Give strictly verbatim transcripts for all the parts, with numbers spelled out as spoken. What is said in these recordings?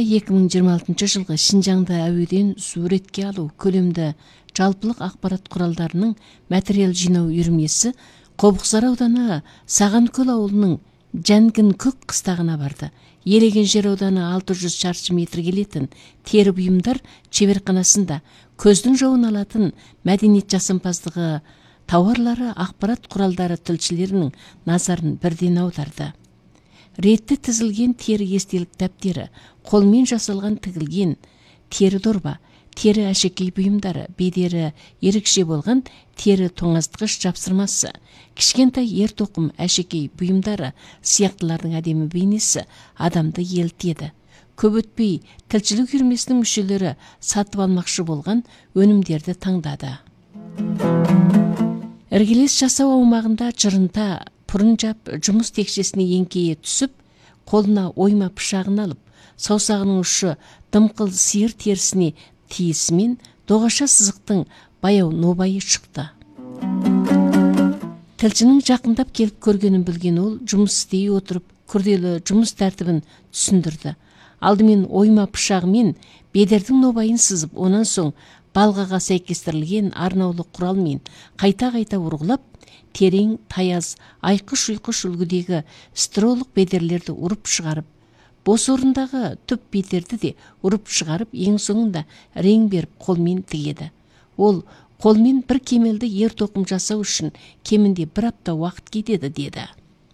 эки миң жыйырма алтынчы жылғы Шинжаңды әуеден суретке алуу көлөмдө жалпылык акпарат куралдарынын материал жиноо үйрмөсү Кобуксары ауданы Саган-Көл ауылунун Жангин көк кыстагына барды. Елеген жер ауданы алты жүз чарчы метр келетін тери буюмдар чеберканасында көздүн жоон алатын мәдениет жасампаздыгы товарлары акпарат куралдары тилчилеринин назарын бирден аударды. Ретте тизилген тери эстелик даптери, колмен жасалган тигилген тери дорба, тери ашекей буюмдары, бедери эрекше болгон тери тоңазткыч жапсырмасы, кичкентай ер токум ашекей буюмдары сыяктылардын адеми бейнеси адамды елтеді. Көп өтпей тилчилик үйрмөсүнүн мүчөлөрү сатып алмакчы болгон өнүмдерди таңдады. Иргилес жасоо аумагында жырынта пурунжап жумуш текчесине эңкейе түсүп, колуна ойма пышагын алып, саусагынын ушу дымкыл сыйыр терисине тийисимен догаша сызыктын баяу нобайы чыкты. Тилчинин жакындап келип көргөнүн билген ол жумуш истей отуруп күрделүү жумуш тартибин түшүндүрдү. Алдымен ойма пышагы менен бедердин нобайын сызып, онан соң балгага сайкестирилген арнаулуу курал менен кайта-кайта ургулап, терең, таяз, айкыш-уйкуш үлгүдөгү стролук бедерлерди уруп чыгарып, бос орундагы түп бедерди де уруп чыгарып, эң соңунда рең берип колмен тигеди. Ол колмен бир кемелди ер токум жасоо үчүн кеминде бир апта убакыт кетеди деди.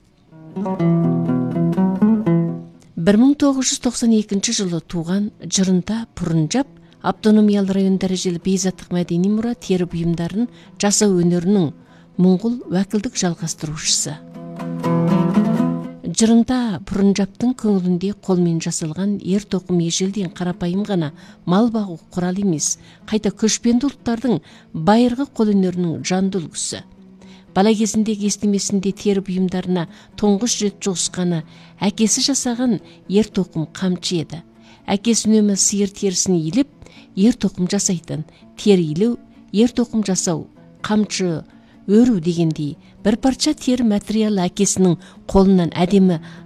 бир миң тогуз жүз токсон экинчи жылы тууган Жырынта Пурунжап автономиялык район дарежелүү бейзаттык мәдений мура тери буюмдарын жасоо өнөрүнүн муңгул вакилдик жалгастыруучусу. Жырынта Пурунжаптын көңүлүндө колмен жасалган ер токум эжелден карапайым гана мал багуу курал эмес, кайта көчпөнді улуттардын байыркы кол өнөрүнүн жандуу үлгүсү. Бала кезиндеги эстемесинде тери буюмдарына тоңгуш рет жугусканы әкеси жасаган ер токум камчы эди. Әкеси үнөмө сыйыр терисин ийилип, ер токум жасайтын. Тери ийилүү, ер токум жасоо, камчы, өрүү дегендей бир парча тери материал әкесинин колунан әдемі